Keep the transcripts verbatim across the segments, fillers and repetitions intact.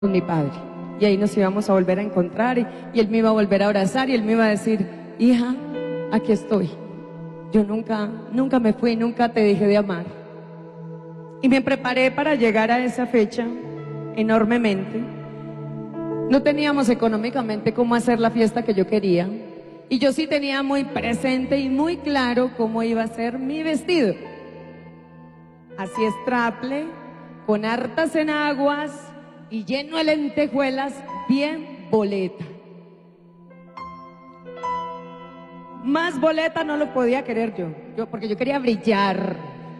con mi padre. Y ahí nos íbamos a volver a encontrar y, y él me iba a volver a abrazar y él me iba a decir, hija, aquí estoy. Yo nunca, nunca me fui, nunca te dejé de amar. Y me preparé para llegar a esa fecha enormemente. No teníamos económicamente cómo hacer la fiesta que yo quería. Y yo sí tenía muy presente y muy claro cómo iba a ser mi vestido. Así straple, con hartas enaguas y lleno de lentejuelas, bien boleta. Más boleta no lo podía querer yo, yo porque yo quería brillar.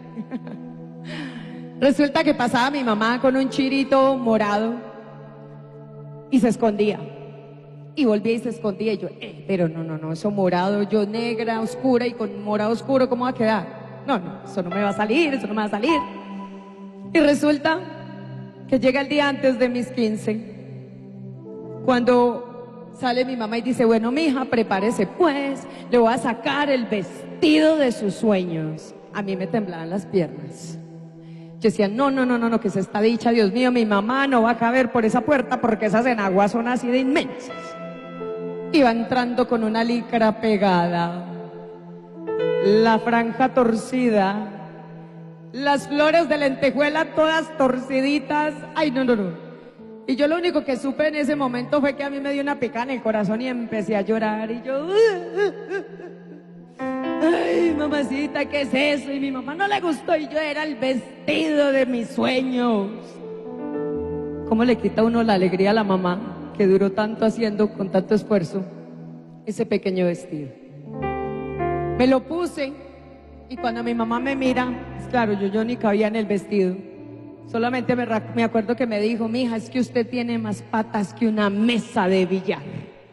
Resulta que pasaba mi mamá con un chirito morado y se escondía. Y volvía y se escondía y yo, eh, pero no, no, no, eso morado, yo negra, oscura y con morado oscuro, ¿cómo va a quedar? No, no, eso no me va a salir, eso no me va a salir. Y resulta que llega el día antes de mis quince, cuando sale mi mamá y dice, bueno, mija, prepárese pues, le voy a sacar el vestido de sus sueños. A mí me temblaban las piernas. Yo decía, no, no, no, no, no, que es esta dicha, Dios mío, mi mamá no va a caber por esa puerta porque esas enaguas son así de inmensas. Iba entrando con una licra pegada, la franja torcida, las flores de lentejuela todas torciditas. Ay, no, no, no. Y yo lo único que supe en ese momento fue que a mí me dio una picada en el corazón y empecé a llorar. Y yo, ay, mamacita, ¿qué es eso? Y mi mamá no le gustó y yo era el vestido de mis sueños. ¿Cómo le quita a uno la alegría a la mamá que duró tanto haciendo con tanto esfuerzo ese pequeño vestido? Me lo puse y cuando mi mamá me mira, pues claro, yo, yo ni cabía en el vestido. Solamente me, me acuerdo que me dijo, mija, es que usted tiene más patas que una mesa de billar.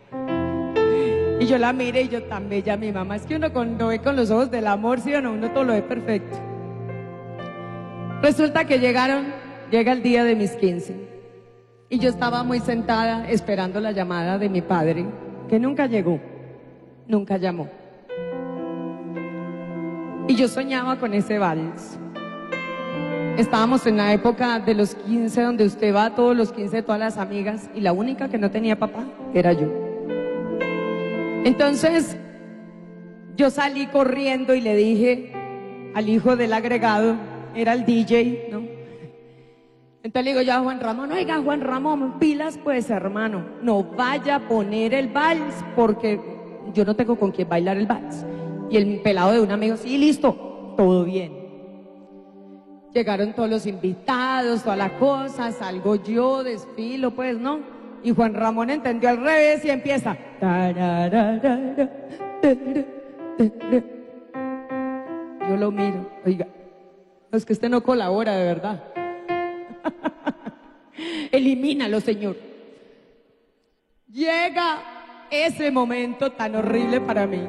Y yo la miré y yo tan bella, mi mamá. Es que uno cuando ve con los ojos del amor, sí o no, uno todo lo ve perfecto. Resulta que llegaron, llega el día de mis quince. Y yo estaba muy sentada esperando la llamada de mi padre, que nunca llegó, nunca llamó. Y yo soñaba con ese vals. Estábamos en la época de los quince, donde usted va a todos los quince de todas las amigas, y la única que no tenía papá era yo. Entonces, yo salí corriendo y le dije al hijo del agregado, era el D J, ¿no? Entonces le digo yo a Juan Ramón, oiga, Juan Ramón, pilas pues, hermano, no vaya a poner el vals porque yo no tengo con quién bailar el vals. Y el pelado de un amigo, sí, listo, todo bien. Llegaron todos los invitados, toda la cosa, salgo yo, desfilo, pues, ¿no? Y Juan Ramón entendió al revés y empieza. Yo lo miro, oiga, es que usted no colabora de verdad. Elimínalo, señor. Llega ese momento tan horrible para mí.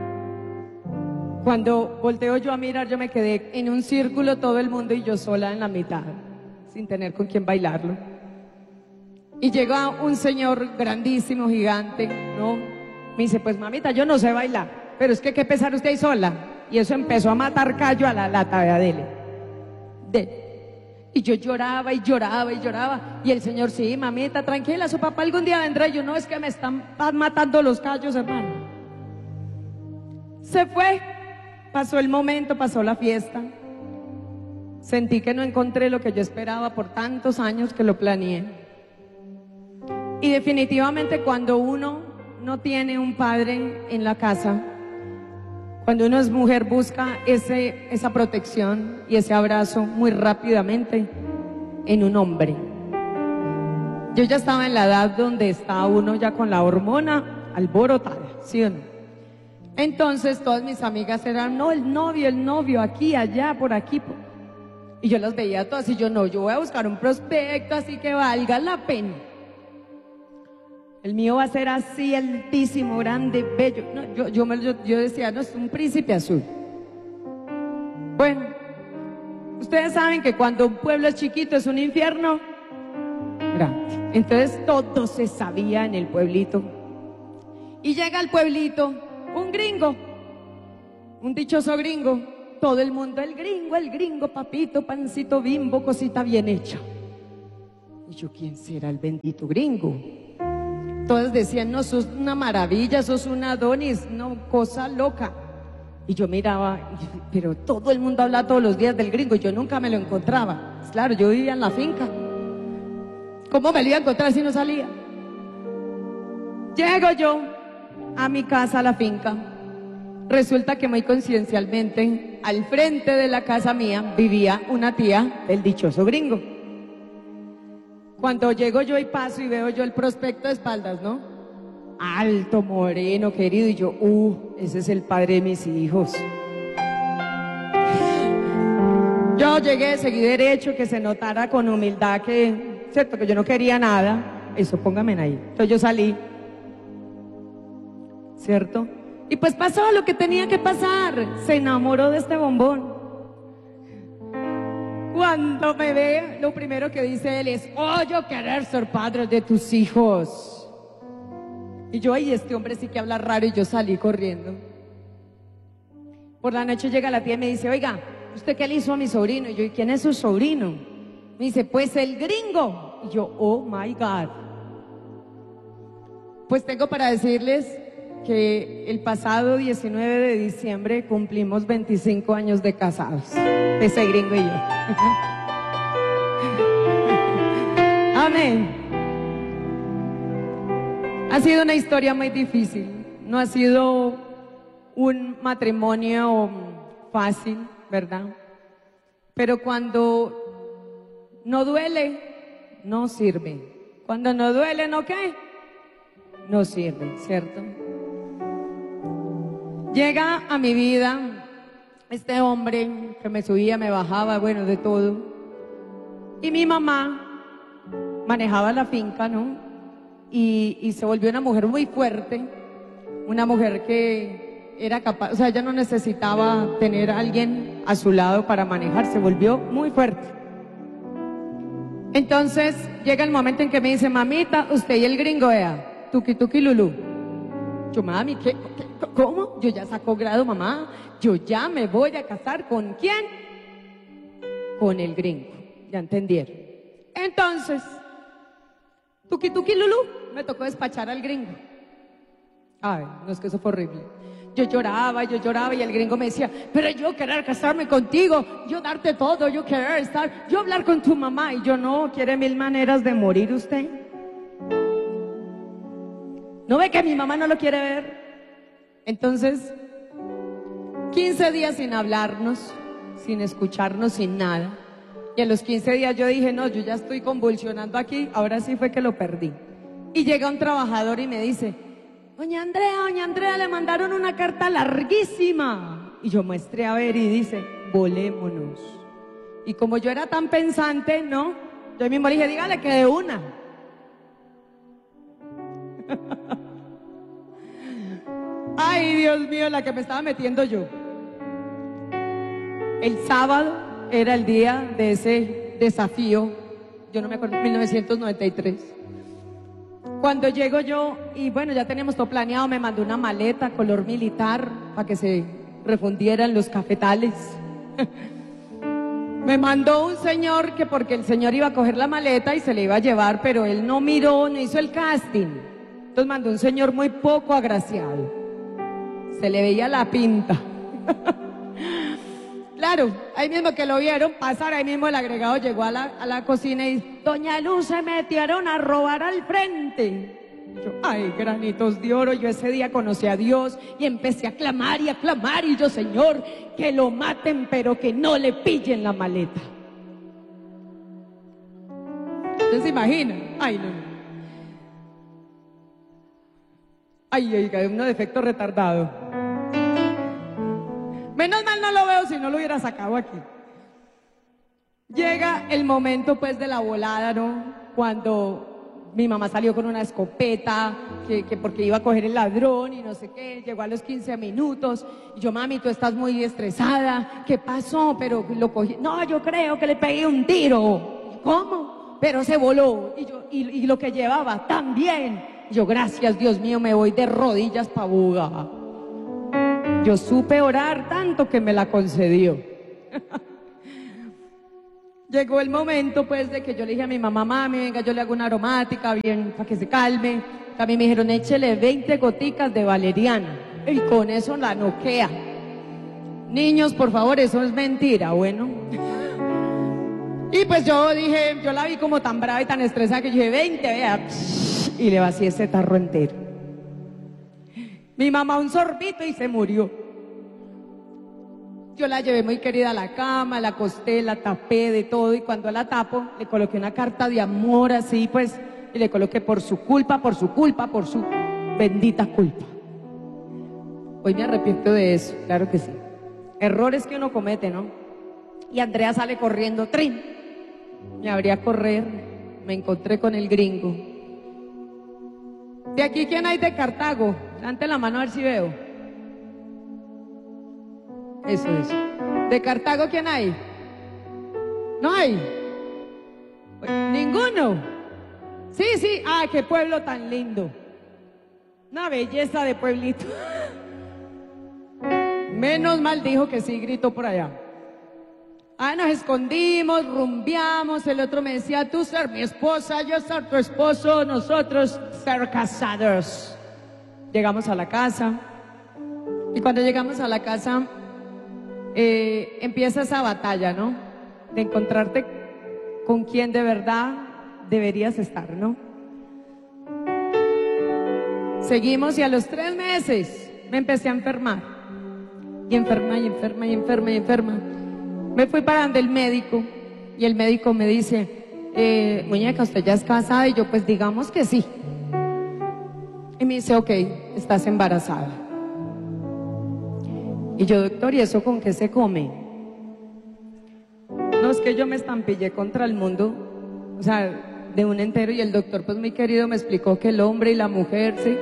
Cuando volteo yo a mirar, yo me quedé en un círculo todo el mundo y yo sola en la mitad, sin tener con quién bailarlo. Y llega un señor grandísimo, gigante, ¿no? Me dice, pues mamita, yo no sé bailar, pero es que qué pesar usted ahí sola. Y eso empezó a matar callo a la lata de Adele. De. Y yo lloraba y lloraba y lloraba. Y el señor, sí, mamita, tranquila, su papá algún día vendrá. Y yo, no, es que me están matando los callos, hermano. Se fue, pasó el momento, pasó la fiesta. Sentí que no encontré lo que yo esperaba por tantos años que lo planeé. Y definitivamente cuando uno no tiene un padre en la casa, cuando uno es mujer, busca ese, esa protección y ese abrazo muy rápidamente en un hombre. Yo ya estaba en la edad donde está uno ya con la hormona alborotada, ¿sí o no? Entonces todas mis amigas eran, no, el novio, el novio, aquí, allá, por aquí. Por... Y yo las veía todas y yo, no, yo voy a buscar un prospecto así que valga la pena. El mío va a ser así, altísimo, grande, bello. No, yo, yo, me, yo, yo decía, no, es un príncipe azul. Bueno, ustedes saben que cuando un pueblo es chiquito es un infierno grande. Entonces todo se sabía en el pueblito. Y llega al pueblito un gringo, un dichoso gringo. Todo el mundo, el gringo, el gringo, papito, pancito bimbo, cosita bien hecha. Y yo, ¿quién será el bendito gringo? Todas decían, no, sos una maravilla, sos una Adonis, no, cosa loca. Y yo miraba, pero todo el mundo habla todos los días del gringo, y yo nunca me lo encontraba. Claro, yo vivía en la finca. ¿Cómo me lo iba a encontrar si no salía? Llego yo a mi casa, a la finca. Resulta que muy coincidencialmente, al frente de la casa mía, vivía una tía del dichoso gringo. Cuando llego yo y paso y veo yo el prospecto de espaldas, ¿no? Alto, moreno, querido, y yo, uh, ese es el padre de mis hijos. Yo llegué, seguí derecho, que se notara con humildad que, cierto, que yo no quería nada. Eso, póngame ahí. Entonces yo salí, ¿cierto? Y pues pasó lo que tenía que pasar. Se enamoró de este bombón. Cuando me ve, lo primero que dice él es, oh, yo querer ser padre de tus hijos. Y yo, ay, este hombre sí que habla raro, y yo salí corriendo. Por la noche llega la tía y me dice, oiga, ¿usted qué le hizo a mi sobrino? Y yo, ¿y quién es su sobrino? Me dice, pues el gringo. Y yo, oh my God. Pues tengo para decirles que el pasado diecinueve de diciembre cumplimos veinticinco años de casados, ese gringo y yo. Amén. Ha sido una historia muy difícil, no ha sido un matrimonio fácil, ¿verdad? Pero cuando no duele, no sirve. Cuando no duele, ¿no qué? No sirve, ¿cierto? Llega a mi vida este hombre que me subía, me bajaba, bueno, de todo. Y mi mamá manejaba la finca, ¿no? Y, y se volvió una mujer muy fuerte, una mujer que era capaz, o sea, ella no necesitaba tener a alguien a su lado para manejar, se volvió muy fuerte. Entonces llega el momento en que me dice, mamita, usted y el gringo, vea, tuki tuki lulú. Yo, mami, ¿qué, qué, ¿cómo? Yo ya saco grado, mamá. Yo ya me voy a casar. ¿Con quién? Con el gringo. Ya entendieron. Entonces, tuki tuki lulú, me tocó despachar al gringo. Ay, no, es que eso fue horrible. Yo lloraba, yo lloraba, y el gringo me decía, pero yo querer casarme contigo, yo darte todo, yo querer estar, yo hablar con tu mamá. Y yo, no, ¿quiere mil maneras de morir usted? ¿No ve que mi mamá no lo quiere ver? Entonces, quince días sin hablarnos, sin escucharnos, sin nada. Y a los quince días yo dije, no, yo ya estoy convulsionando aquí, ahora sí fue que lo perdí. Y llega un trabajador y me dice, doña Andrea, doña Andrea, le mandaron una carta larguísima. Y yo muestré a ver y dice, volémonos. Y como yo era tan pensante, ¿no? Yo mismo le dije, dígale que de una. Ay, Dios mío, la que me estaba metiendo yo. El sábado era el día de ese desafío, yo no me acuerdo, mil novecientos noventa y tres. Cuando llego yo, y bueno, ya teníamos todo planeado, me mandó una maleta color militar para que se refundieran los cafetales. Me mandó un señor que porque el señor iba a coger la maleta y se le iba a llevar, pero él no miró, no hizo el casting. Entonces mandó un señor muy poco agraciado. Se le veía la pinta. Claro, ahí mismo que lo vieron pasar, ahí mismo el agregado llegó a la, a la cocina y dice, doña Luz, se metieron a robar al frente. Y yo, ay, granitos de oro, yo ese día conocí a Dios y empecé a clamar y a clamar, y yo, Señor, que lo maten, pero que no le pillen la maleta. ¿Ustedes se imaginan? Ay, no. Ay, oiga, uno de efecto retardado. Menos mal no lo veo, si no lo hubiera sacado aquí. Llega el momento pues de la volada, ¿no? Cuando mi mamá salió con una escopeta, que, que porque iba a coger el ladrón y no sé qué, llegó a los quince minutos, y yo, mami, tú estás muy estresada, ¿qué pasó? Pero lo cogí, no, yo creo que le pegué un tiro. ¿Cómo? Pero se voló, y, yo, y, y lo que llevaba también. Yo, gracias, Dios mío, me voy de rodillas pa' Buga. Yo supe orar tanto que me la concedió. llegó el momento pues de que yo le dije a mi mamá, mami, venga, yo le hago una aromática bien para que se calme. También me dijeron, échele veinte goticas de valeriana y con eso la noquea. Niños, por favor, eso es mentira, bueno. Y pues yo dije, yo la vi como tan brava y tan estresada que yo dije, veinte, vea, y le vacié ese tarro entero. Mi mamá un sorbito y se murió. Yo la llevé muy querida a la cama, la acosté, la tapé de todo y cuando la tapo le coloqué una carta de amor así pues y le coloqué por su culpa, por su culpa, por su bendita culpa. Hoy me arrepiento de eso, claro que sí. Errores que uno comete, ¿no? Y Andrea sale corriendo, ¡trin! Me abrí a correr, me encontré con el gringo. ¿De aquí quién hay de Cartago? Levante la mano a ver si veo. Eso es. ¿De Cartago quién hay? ¿No hay? ¿Ninguno? Sí, sí. Ah, qué pueblo tan lindo. Una belleza de pueblito. Menos mal dijo que sí, gritó por allá. Ah, nos escondimos, rumbeamos. El otro me decía, tú ser mi esposa, yo ser tu esposo, nosotros ser casados. Llegamos a la casa. Y cuando llegamos a la casa, eh, empieza esa batalla, ¿no? De encontrarte con quien de verdad deberías estar, ¿no? Seguimos y a los tres meses me empecé a enfermar. Y enferma, y enferma, y enferma, y enferma. Me fui para donde el médico y el médico me dice, eh, muñeca, ¿usted ya es casada? Y yo, pues digamos que sí. Y me dice, ok, estás embarazada. Y yo, doctor, ¿y eso con qué se come? No, es que yo me estampillé contra el mundo, o sea, de un entero, y el doctor, pues muy querido, me explicó que el hombre y la mujer, ¿sí?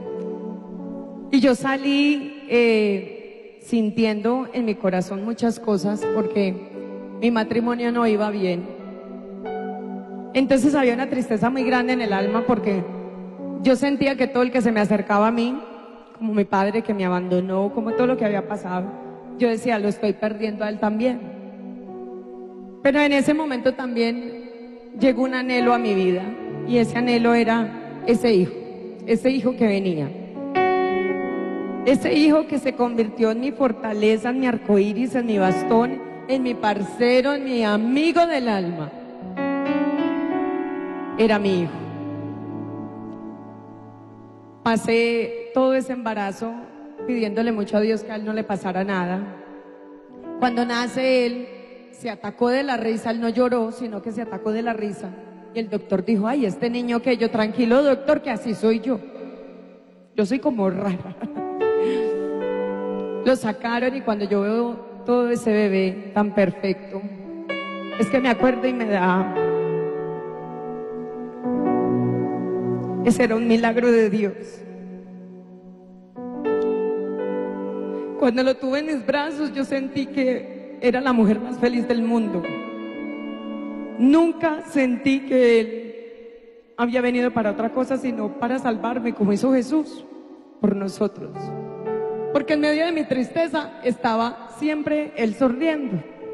Y yo salí eh, sintiendo en mi corazón muchas cosas porque mi matrimonio no iba bien. Entonces había una tristeza muy grande en el alma porque yo sentía que todo el que se me acercaba a mí, como mi padre que me abandonó, como todo lo que había pasado, yo decía, lo estoy perdiendo a él también. Pero en ese momento también llegó un anhelo a mi vida y ese anhelo era ese hijo, ese hijo que venía. Ese hijo que se convirtió en mi fortaleza, en mi arcoíris, en mi bastón, en mi parcero, en mi amigo del alma. Era mi hijo. Pasé todo ese embarazo pidiéndole mucho a Dios que a él no le pasara nada. Cuando nace él, se atacó de la risa, él no lloró, sino que se atacó de la risa. Y el doctor dijo, ay, este niño que yo, tranquilo doctor, que así soy yo. Yo soy como rara. Lo sacaron y cuando yo veo todo ese bebé tan perfecto, es que me acuerdo y me da... Ese era un milagro de Dios. Cuando lo tuve en mis brazos, yo sentí que era la mujer más feliz del mundo. Nunca sentí que él había venido para otra cosa, sino para salvarme, como hizo Jesús por nosotros. Porque en medio de mi tristeza estaba siempre él sonriendo.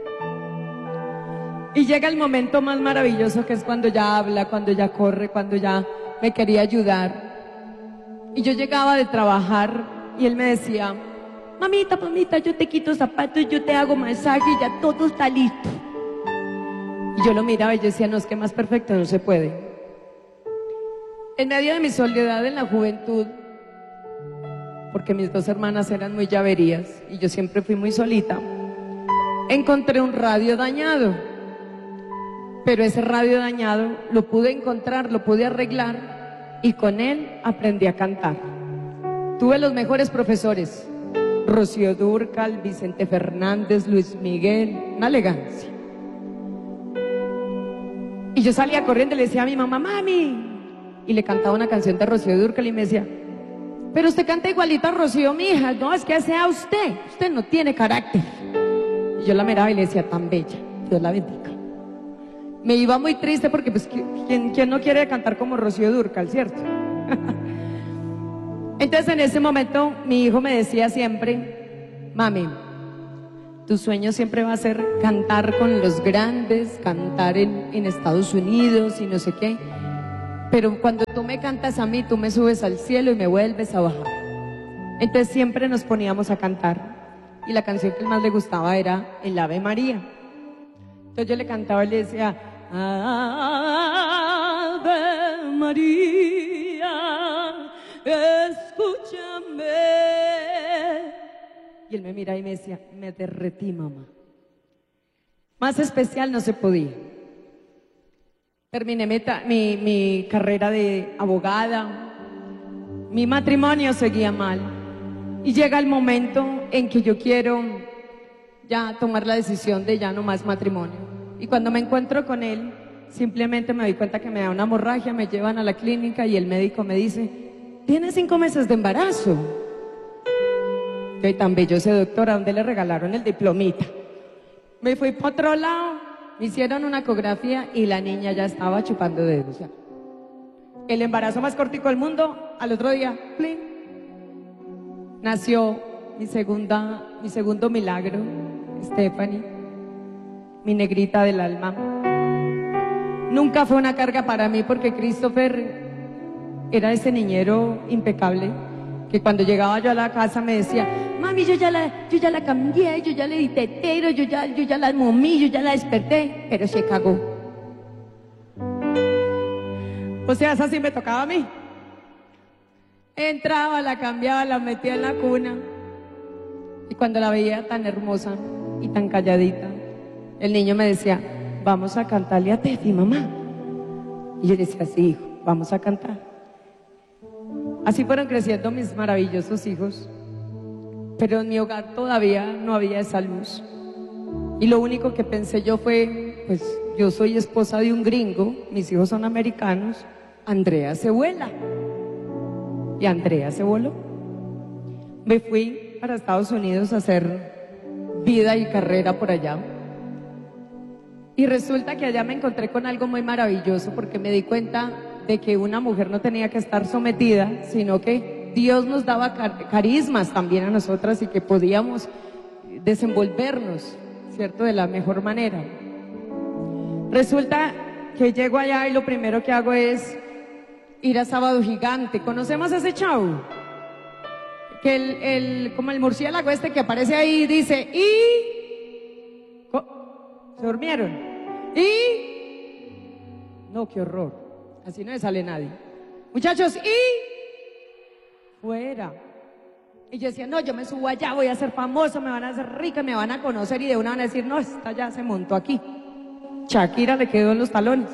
Y llega el momento más maravilloso, que es cuando ya habla, cuando ya corre, cuando ya me quería ayudar. Y yo llegaba de trabajar y él me decía, mamita, mamita, yo te quito zapatos, yo te hago masaje y ya todo está listo. Y yo lo miraba y yo decía, no, es que más perfecto no se puede. En medio de mi soledad en la juventud, porque mis dos hermanas eran muy llaverías y yo siempre fui muy solita, encontré un radio dañado. Pero ese radio dañado lo pude encontrar, lo pude arreglar y con él aprendí a cantar. Tuve los mejores profesores, Rocío Dúrcal, Vicente Fernández, Luis Miguel, una elegancia. Y yo salía corriendo y le decía a mi mamá, mami, y le cantaba una canción de Rocío Dúrcal y me decía, pero usted canta igualito a Rocío, mija. No, es que sea usted, usted no tiene carácter. Y yo la miraba y le decía, tan bella, Dios la bendiga. Me iba muy triste porque, pues, ¿quién, quién no quiere cantar como Rocío Dúrcal, cierto? Entonces, en ese momento, mi hijo me decía siempre, mami, Tu sueño siempre va a ser cantar con los grandes, cantar en, en Estados Unidos y no sé qué. Pero cuando tú me cantas a mí, tú me subes al cielo y me vuelves a bajar. Entonces siempre nos poníamos a cantar. Y la canción que más le gustaba era el Ave María. Entonces yo le cantaba y le decía, Ave María, escúchame. Y él me mira y me decía, me derretí, mamá. Más especial no se podía. Terminé mi, mi, mi carrera de abogada. Mi matrimonio seguía mal. Y llega el momento en que yo quiero ya tomar la decisión de ya no más matrimonio. Y cuando me encuentro con él, simplemente me doy cuenta que me da una hemorragia, me llevan a la clínica y el médico me dice, tiene cinco meses de embarazo. Yo, tan bello ese doctor, ¿a dónde le regalaron el diplomita? Me fui para otro lado, me hicieron una ecografía y la niña ya estaba chupando dedos. Ya. El embarazo más cortico del mundo, al otro día, ¡plin! Nació mi segunda, mi segundo milagro, Stephanie, mi negrita del alma. Nunca fue una carga para mí porque Christopher era ese niñero impecable que cuando llegaba yo a la casa me decía, mami, yo ya la, yo ya la cambié, yo ya le di tetero, yo ya, yo ya la momí, yo ya la desperté, pero se cagó. O sea, esa sí me tocaba a mí. Entraba, la cambiaba, la metía en la cuna. Y cuando la veía tan hermosa y tan calladita, el niño me decía, vamos a cantarle a Tefi, mamá. Y yo decía, sí, hijo, vamos a cantar. Así fueron creciendo mis maravillosos hijos. Pero en mi hogar todavía no había esa luz. Y lo único que pensé yo fue, pues yo soy esposa de un gringo, mis hijos son americanos, Andrea se vuela. Y Andrea se voló. Me fui para Estados Unidos a hacer vida y carrera por allá. Y resulta que allá me encontré con algo muy maravilloso porque me di cuenta de que una mujer no tenía que estar sometida, sino que Dios nos daba car carismas también a nosotras y que podíamos desenvolvernos, ¿cierto?, de la mejor manera. Resulta que llego allá y lo primero que hago es ir a Sábado Gigante. ¿Conocemos ese show? Que el, el, como el murciélago este que aparece ahí y dice, y... ¿Se durmieron? Y... No, qué horror. Así no le sale nadie. Muchachos, y... Fuera. Y yo decía, no, yo me subo allá, voy a ser famoso, me van a hacer rica, me van a conocer y de una van a decir, no, esta ya se montó aquí. Shakira le quedó en los talones.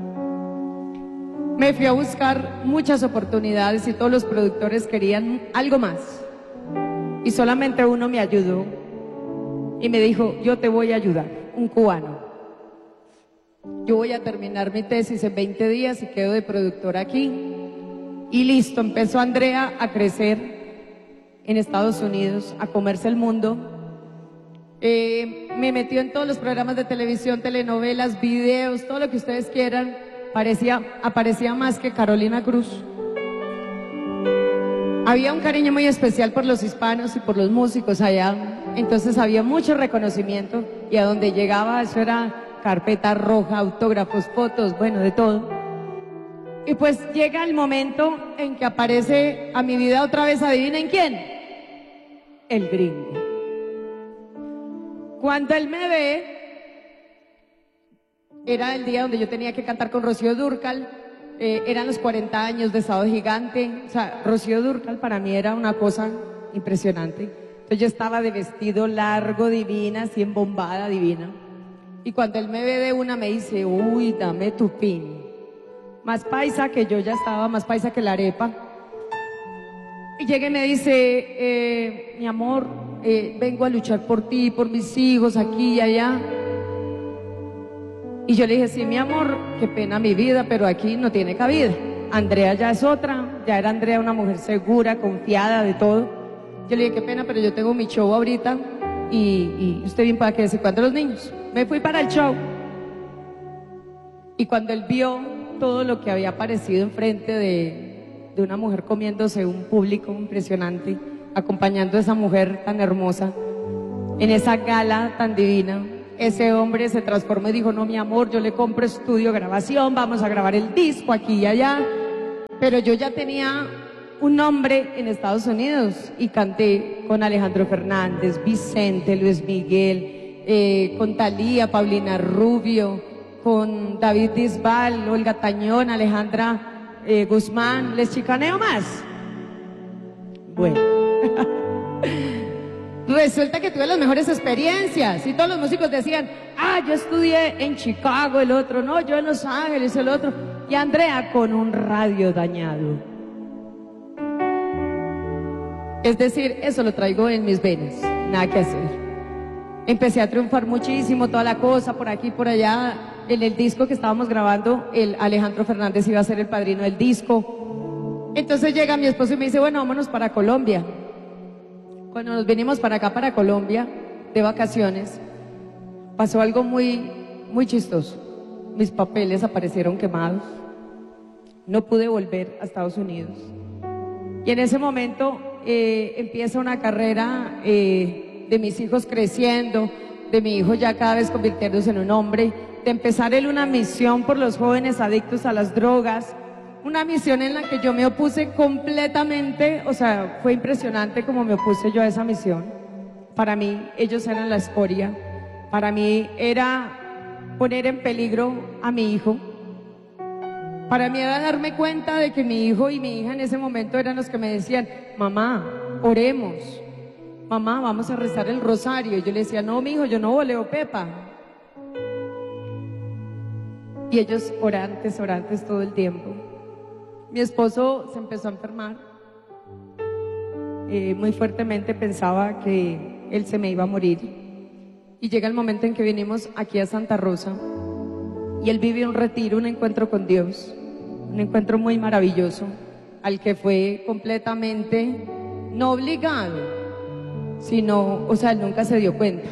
Me fui a buscar muchas oportunidades y todos los productores querían algo más. Y solamente uno me ayudó y me dijo, yo te voy a ayudar, un cubano. Yo voy a terminar mi tesis en veinte días y quedo de productora aquí. Y listo, empezó Andrea a crecer en Estados Unidos, a comerse el mundo. Eh, me metió en todos los programas de televisión, telenovelas, videos, todo lo que ustedes quieran. Parecía, aparecía más que Carolina Cruz. Había un cariño muy especial por los hispanos y por los músicos allá. Entonces había mucho reconocimiento y a donde llegaba eso era carpeta roja, autógrafos, fotos, bueno, de todo. Y pues llega el momento en que aparece a mi vida otra vez, ¿adivinen quién? El gringo. Cuando él me ve, era el día donde yo tenía que cantar con Rocío Dúrcal, eh, eran los cuarenta años de Sábado Gigante. O sea, Rocío Dúrcal para mí era una cosa impresionante. Entonces yo estaba de vestido largo, divina, así embombada, divina. Y cuando él me ve de una me dice, uy, dame tu pin. Más paisa que yo ya estaba, más paisa que la arepa. Y llega y me dice, eh, mi amor, eh, vengo a luchar por ti, por mis hijos, aquí y allá. Y yo le dije, sí, mi amor, qué pena mi vida, pero aquí no tiene cabida. Andrea ya es otra, ya era Andrea una mujer segura, confiada de todo. Yo le dije, qué pena, pero yo tengo mi show ahorita y, y usted bien para que decir cuánto los niños. Me fui para el show. Y cuando él vio todo lo que había aparecido enfrente de, de una mujer comiéndose un público impresionante, acompañando a esa mujer tan hermosa, En esa gala tan divina, ese hombre se transformó y dijo, no, mi amor, yo le compro estudio, grabación, vamos a grabar el disco aquí y allá. Pero yo ya tenía un nombre en Estados Unidos y canté con Alejandro Fernández, Vicente, Luis Miguel, eh, con Thalía, Paulina Rubio, con David Bisbal, Olga Tañón, Alejandra eh, Guzmán. ¿Les chicaneo más? Bueno. Resulta que tuve las mejores experiencias y todos los músicos decían, ah, yo estudié en Chicago, el otro, no, yo en Los Ángeles, el otro, y Andrea con un radio dañado. Es decir, eso lo traigo en mis venas, nada que hacer. Empecé a triunfar muchísimo, toda la cosa, por aquí, por allá. En el disco que estábamos grabando, el Alejandro Fernández iba a ser el padrino del disco. Entonces llega mi esposo y me dice, bueno, vámonos para Colombia. Cuando nos venimos para acá, para Colombia, de vacaciones, pasó algo muy, muy chistoso. Mis papeles aparecieron quemados. No pude volver a Estados Unidos. Y en ese momento eh, empieza una carrera eh, de mis hijos creciendo, de mi hijo ya cada vez convirtiéndose en un hombre, de empezar él una misión por los jóvenes adictos a las drogas. Una misión en la que yo me opuse completamente, o sea, fue impresionante como me opuse yo a esa misión. Para mí, ellos eran la escoria. Para mí era poner en peligro a mi hijo. Para mí era darme cuenta de que mi hijo y mi hija en ese momento eran los que me decían, mamá, oremos. Mamá, vamos a rezar el rosario. Y yo le decía, no, mi hijo, yo no voleo Pepa. Y ellos orantes, orantes todo el tiempo. Mi esposo se empezó a enfermar, eh, muy fuertemente pensaba que él se me iba a morir. Y llega el momento en que vinimos aquí a Santa Rosa y él vive un retiro, un encuentro con Dios, un encuentro muy maravilloso, al que fue completamente no obligado, sino, o sea, él nunca se dio cuenta.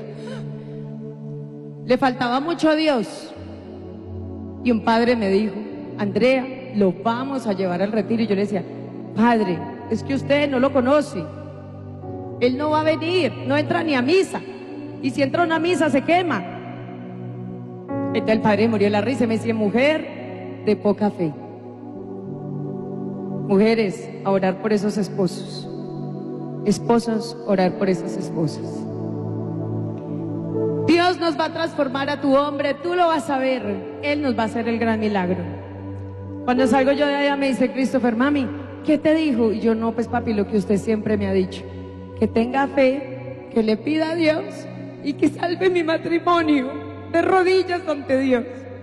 Le faltaba mucho a Dios y un padre me dijo, Andrea, lo vamos a llevar al retiro. Y yo le decía, padre, es que usted no lo conoce, él no va a venir, no entra ni a misa, y si entra a una misa se quema. Entonces el padre murió de la risa y me decía, mujer de poca fe, mujeres, a orar por esos esposos, esposos, orar por esas esposas. Dios nos va a transformar a tu hombre, tú lo vas a ver, él nos va a hacer el gran milagro. Cuando salgo yo de allá me dice Christopher, mami, ¿qué te dijo? Y yo, no, pues papi, lo que usted siempre me ha dicho, que tenga fe, que le pida a Dios y que salve mi matrimonio de rodillas ante Dios.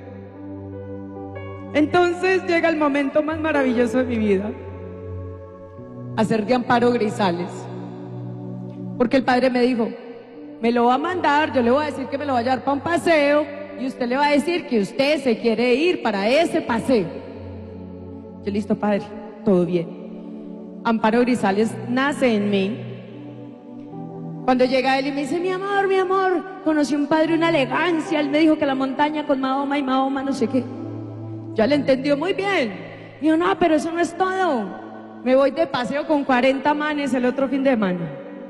Entonces llega el momento más maravilloso de mi vida, hacer de Amparo Grisales, porque el padre me dijo, me lo va a mandar, yo le voy a decir que me lo va a llevar para un paseo y usted le va a decir que usted se quiere ir para ese paseo. Yo, listo, padre, todo bien. Amparo Grisales nace en mí. Cuando llega él y me dice, mi amor, mi amor, conocí un padre, una elegancia, él me dijo que la montaña con Mahoma y Mahoma no sé qué. Ya le entendió muy bien. Y yo, no, pero eso no es todo. Me voy de paseo con cuarenta manes el otro fin de semana.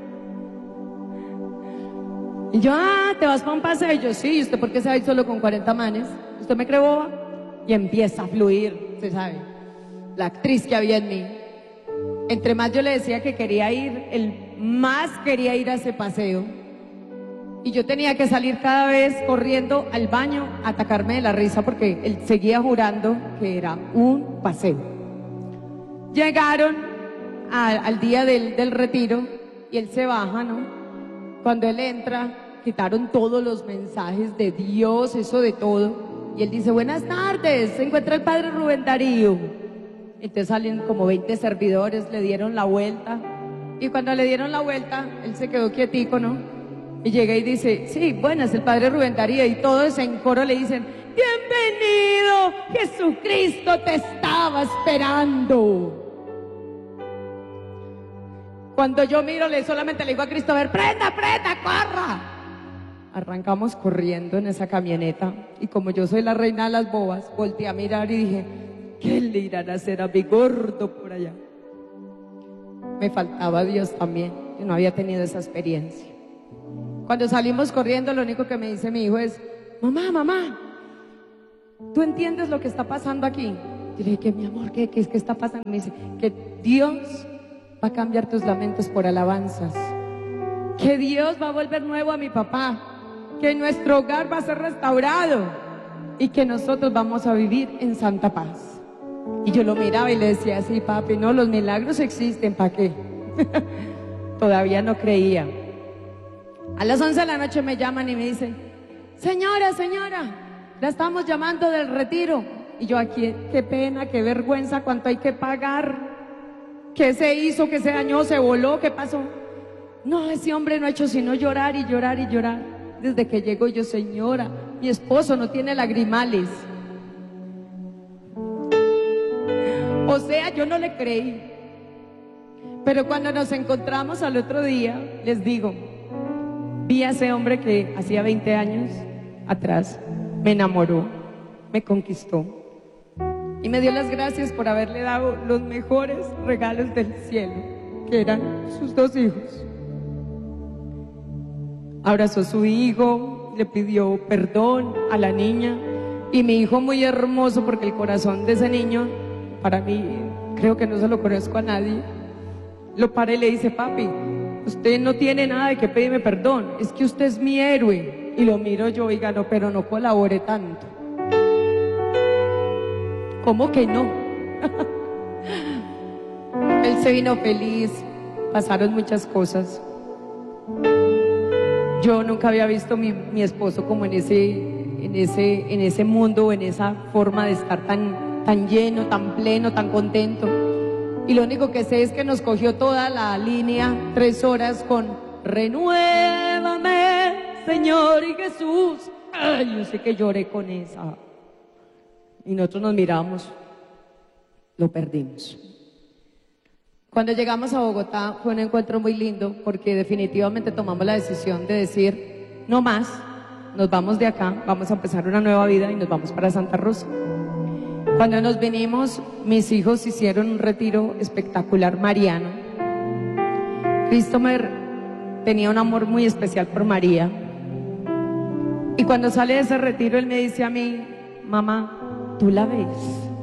Y yo, ah, ¿te vas para un paseo? Y yo, sí, ¿y usted por qué se va a ir solo con cuarenta manes? ¿Usted me cree boba? Y empieza a fluir, se sabe, la actriz que había en mí. Entre más yo le decía que quería ir, él más quería ir a ese paseo. Y yo tenía que salir cada vez corriendo al baño a atacarme de la risa porque él seguía jurando que era un paseo. Llegaron a, al día del, del retiro y él se baja, ¿no? Cuando él entra, quitaron todos los mensajes de Dios, eso de todo. Y él dice, buenas tardes, se encuentra el padre Rubén Darío. Entonces salen como veinte servidores, le dieron la vuelta. Y cuando le dieron la vuelta, él se quedó quietico, ¿no? Y llega y dice, sí, bueno, es el padre Rubén Darío. Y todos en coro le dicen, bienvenido, Jesucristo te estaba esperando. Cuando yo miro, le solamente le digo a Cristo, a ver, prenda, prenda, corra. Arrancamos corriendo en esa camioneta. Y como yo soy la reina de las bobas, volteé a mirar y dije, ¿qué le irán a hacer a mi gordo por allá? Me faltaba Dios también, yo no había tenido esa experiencia. Cuando salimos corriendo, lo único que me dice mi hijo es: mamá, mamá, ¿tú entiendes lo que está pasando aquí? Yo le dije: ¿qué, mi amor? ¿Qué, qué es que está pasando? Me dice: que Dios va a cambiar tus lamentos por alabanzas, que Dios va a volver nuevo a mi papá, que nuestro hogar va a ser restaurado y que nosotros vamos a vivir en santa paz. Y yo lo miraba y le decía: sí, papi, no, los milagros existen, ¿para qué? Todavía no creía. A las once de la noche me llaman y me dicen: señora, señora, la estamos llamando del retiro. Y yo aquí: qué pena, qué vergüenza, cuánto hay que pagar, qué se hizo, qué se dañó, se voló, qué pasó. No, ese hombre no ha hecho sino llorar y llorar y llorar desde que llegó. Y yo: señora, mi esposo no tiene lagrimales. O sea, yo no le creí. Pero cuando nos encontramos al otro día, les digo, vi a ese hombre que hacía veinte años atrás me enamoró, me conquistó y me dio las gracias por haberle dado los mejores regalos del cielo, que eran sus dos hijos. Abrazó a su hijo, le pidió perdón a la niña, y mi hijo, muy hermoso, porque el corazón de ese niño, para mí, creo que no se lo conozco a nadie, lo para y le dice: papi, usted no tiene nada de que pedirme perdón, es que usted es mi héroe. Y lo miro yo: oiga, no, pero no colabore tanto. ¿Cómo que no? Él se vino feliz, pasaron muchas cosas. Yo nunca había visto mi, mi esposo como en ese, en ese, en ese mundo, en esa forma de estar tan, tan lleno, tan pleno, tan contento. Y lo único que sé es que nos cogió toda la línea, tres horas con renuévame, Señor y Jesús. Ay, yo sé que lloré con esa. Y nosotros nos miramos, lo perdimos. Cuando llegamos a Bogotá fue un encuentro muy lindo, porque definitivamente tomamos la decisión de decir: no más, nos vamos de acá, vamos a empezar una nueva vida y nos vamos para Santa Rosa. Cuando nos venimos, mis hijos hicieron un retiro espectacular mariano. Christopher tenía un amor muy especial por María. Y cuando sale de ese retiro, él me dice a mí: mamá, ¿tú la ves?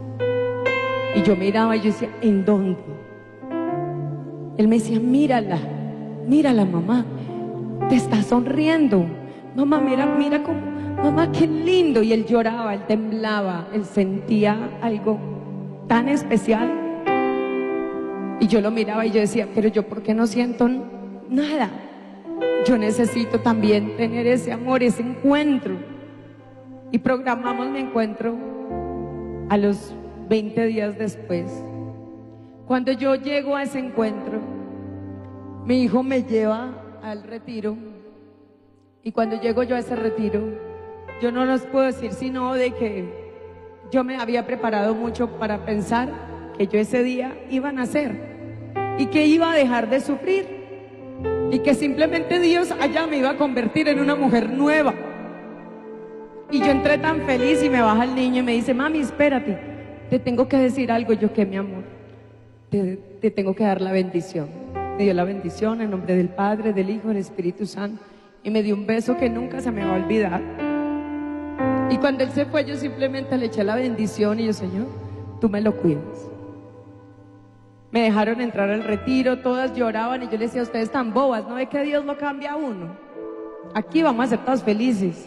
Y yo miraba y yo decía: ¿en dónde? Él me decía: mírala, mírala, mamá, te está sonriendo. Mamá, mira, mira cómo, mamá, qué lindo. Y él lloraba, él temblaba, él sentía algo tan especial. Y yo lo miraba y yo decía: pero yo, ¿por qué no siento nada? Yo necesito también tener ese amor, ese encuentro. Y programamos mi encuentro a los veinte días después. Cuando yo llego a ese encuentro, mi hijo me lleva al retiro. Y cuando llego yo a ese retiro, yo no les puedo decir sino de que yo me había preparado mucho para pensar que yo ese día iba a nacer y que iba a dejar de sufrir y que simplemente Dios allá me iba a convertir en una mujer nueva. Y yo entré tan feliz y me baja el niño y me dice: mami, espérate, te tengo que decir algo. Yo: ¿qué, mi amor? Te, te tengo que dar la bendición. Me dio la bendición en nombre del Padre, del Hijo, del Espíritu Santo, y me dio un beso que nunca se me va a olvidar. Y cuando él se fue, yo simplemente le eché la bendición y yo: Señor, tú me lo cuidas. Me dejaron entrar al retiro, todas lloraban y yo les decía: ustedes tan bobas, ¿no ve que Dios lo cambia a uno? Aquí vamos a ser todos felices.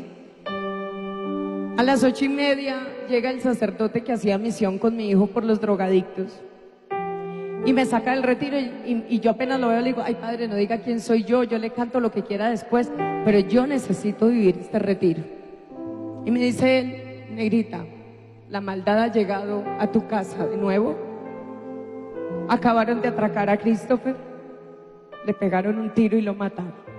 A las ocho y media llega el sacerdote que hacía misión con mi hijo por los drogadictos y me saca del retiro, y, y, y yo apenas lo veo le digo: ay, padre, no diga quién soy yo, yo le canto lo que quiera después, pero yo necesito vivir este retiro. Y me dice él: negrita, la maldad ha llegado a tu casa de nuevo. Acabaron de atracar a Christopher, le pegaron un tiro y lo mataron.